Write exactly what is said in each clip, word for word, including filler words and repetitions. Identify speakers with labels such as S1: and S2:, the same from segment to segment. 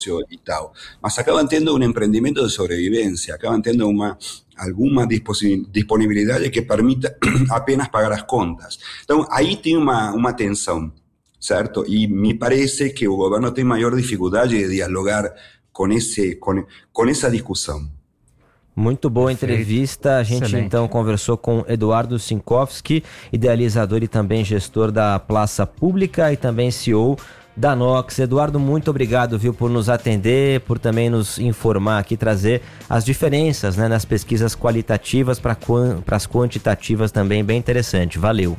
S1: e tal, mas acabam tendo um empreendimento de sobrevivência, acabam tendo uma, alguma disponibilidade que permita apenas pagar as contas. Então, aí tem uma, uma tensão, certo? E me parece que o governo tem maior dificuldade de dialogar com, esse, com, com essa discussão.
S2: Muito boa
S3: Perfeito.
S2: Entrevista. A gente
S3: Excelente.
S2: Então conversou com Eduardo Sinkowski, idealizador e também gestor da Praça Pública e também C E O da Nox. Eduardo, muito obrigado, viu, por nos atender, por também nos informar aqui, trazer as diferenças, né, nas pesquisas qualitativas para as quantitativas também, bem interessante. Valeu.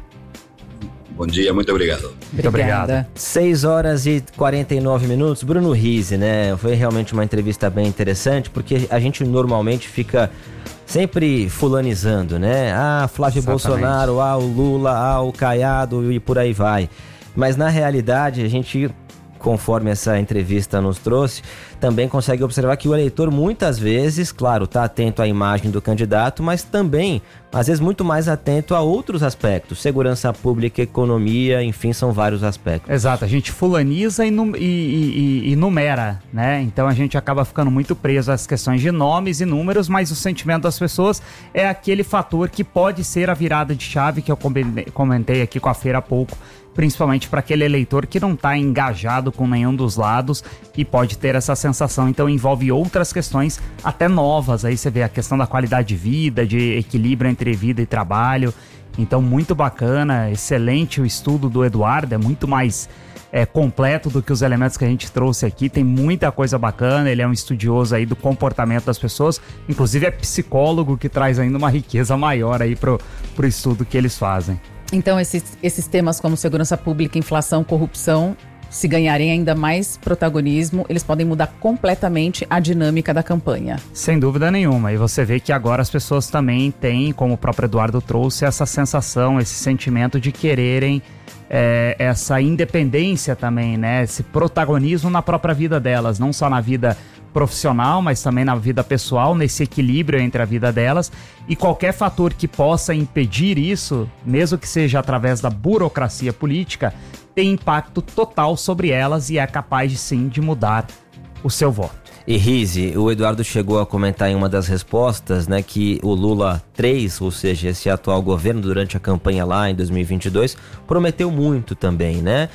S1: Bom dia, muito obrigado.
S3: Muito obrigado.
S2: seis horas e quarenta e nove minutos. Bruno Rizzi, né? Foi realmente uma entrevista bem interessante, porque a gente normalmente fica sempre fulanizando, né? Ah, Flávio
S3: Exatamente.
S2: Bolsonaro, ah, o Lula, ah, o Caiado e por aí vai. Mas na realidade, a gente, conforme essa entrevista nos trouxe, também consegue observar que o eleitor muitas vezes, claro, está atento à imagem do candidato, mas também, às vezes, muito mais atento a outros aspectos, segurança pública, economia, enfim, são vários aspectos.
S3: Exato, a gente fulaniza e, num, e, e, e numera, né? Então a gente acaba ficando muito preso às questões de nomes e números, mas o sentimento das pessoas é aquele fator que pode ser a virada de chave que eu comentei aqui com a Feira há pouco, principalmente para aquele eleitor que não está engajado com nenhum dos lados e pode ter essa sensação. Então envolve outras questões até novas. Aí você vê a questão da qualidade de vida, de equilíbrio entre vida e trabalho. Então muito bacana, excelente o estudo do Eduardo, é muito mais é, completo do que os elementos que a gente trouxe aqui. Tem muita coisa bacana, ele é um estudioso aí do comportamento das pessoas, inclusive é psicólogo, que traz ainda uma riqueza maior aí pro, pro estudo que eles fazem.
S4: Então, esses, esses temas como segurança pública, inflação, corrupção, se ganharem ainda mais protagonismo, eles podem mudar completamente a dinâmica da campanha.
S3: Sem dúvida nenhuma. E você vê que agora as pessoas também têm, como o próprio Eduardo trouxe, essa sensação, esse sentimento de quererem é, essa independência também, né? Esse protagonismo na própria vida delas, não só na vida profissional, mas também na vida pessoal, nesse equilíbrio entre a vida delas, e qualquer fator que possa impedir isso, mesmo que seja através da burocracia política, tem impacto total sobre elas e é capaz, sim, de mudar o seu voto.
S2: E Rizzi, o Eduardo chegou a comentar em uma das respostas, né, que o Lula três, ou seja, esse atual governo durante a campanha lá em dois mil e vinte e dois, prometeu muito também, né?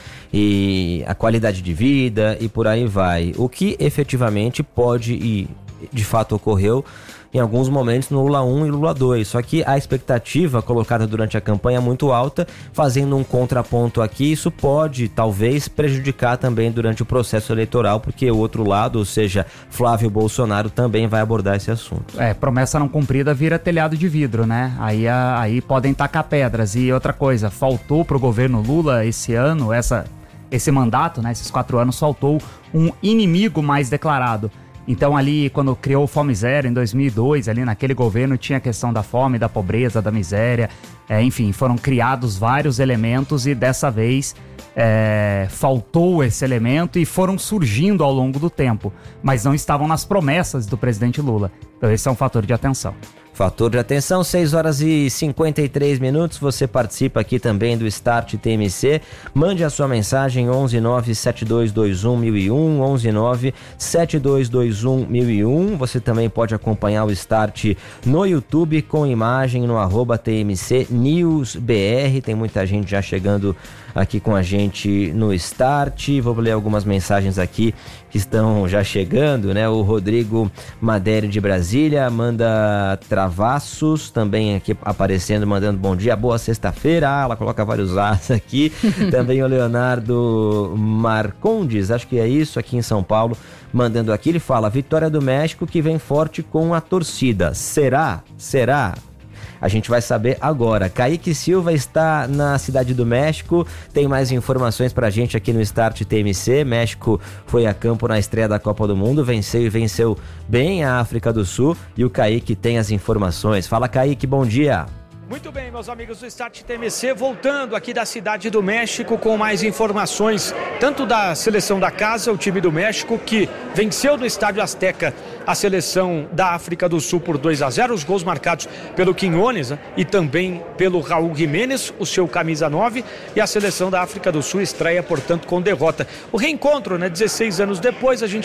S2: E a qualidade de vida e por aí vai. O que efetivamente pode e de fato ocorreu em alguns momentos no Lula um e Lula dois, só que a expectativa colocada durante a campanha é muito alta, fazendo um contraponto aqui, isso pode talvez prejudicar também durante o processo eleitoral, porque o outro lado, ou seja, Flávio Bolsonaro, também vai abordar esse assunto.
S3: É, promessa não cumprida vira telhado de vidro, né? Aí, a, aí podem tacar pedras. E outra coisa, faltou pro governo Lula esse ano, essa, esse mandato, né? Esses quatro anos, faltou um inimigo mais declarado. Então ali, quando criou o Fome Zero em dois mil e dois, ali naquele governo tinha a questão da fome, da pobreza, da miséria, é, enfim, foram criados vários elementos e dessa vez é, faltou esse elemento e foram surgindo ao longo do tempo, mas não estavam nas promessas do presidente Lula. Então esse é um fator de atenção.
S2: Fator de atenção, seis horas e cinquenta e três minutos, você participa aqui também do Start T M C, mande a sua mensagem onze nove sete dois dois um mil e um, onze nove sete dois dois um mil e um, você também pode acompanhar o Start no YouTube com imagem no arroba T M C News B R, tem muita gente já chegando aqui com a gente no Start, vou ler algumas mensagens aqui que estão já chegando, né? O Rodrigo Maderi de Brasília manda travassos, também aqui aparecendo, mandando bom dia, boa sexta-feira, ah, ela coloca vários as aqui, também o Leonardo Marcondes, acho que é isso, aqui em São Paulo, mandando aqui, ele fala, vitória do México que vem forte com a torcida, será? Será? A gente vai saber agora. Kaique Silva está na Cidade do México, tem mais informações pra gente aqui no Start T M C. México foi a campo na estreia da Copa do Mundo, venceu e venceu bem a África do Sul e o Kaique tem as informações. Fala, Kaique, bom dia.
S5: Muito bem, meus amigos do Start T M C, voltando aqui da Cidade do México com mais informações, tanto da seleção da casa, o time do México, que venceu no Estádio Azteca a seleção da África do Sul por dois a zero, os gols marcados pelo Quinones, né, e também pelo Raul Jiménez, o seu camisa nove, e a seleção da África do Sul estreia, portanto, com derrota. O reencontro, né, dezesseis anos depois, a gente